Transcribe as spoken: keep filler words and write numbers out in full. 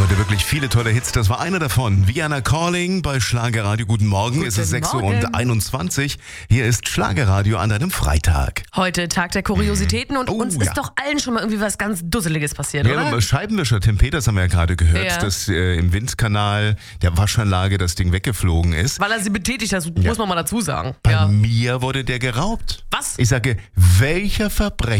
Heute wirklich viele tolle Hits. Das war einer davon. Vienna Calling bei Schlagerradio. Guten Morgen. Guten es ist sechs Uhr Morgen. und einundzwanzig. Hier ist Schlagerradio an einem Freitag. Heute Tag der Kuriositäten und Oh, uns ja. ist doch allen schon mal irgendwie was ganz Dusseliges passiert, Ja, oder? Scheibenwischer Tim Peters haben wir ja gerade gehört, Ja. dass äh, im Windkanal der Waschanlage das Ding weggeflogen ist. Weil er sie betätigt hat, muss Ja. man mal dazu sagen. Bei Ja. mir wurde der geraubt. Was? Ich sage, welcher Verbrecher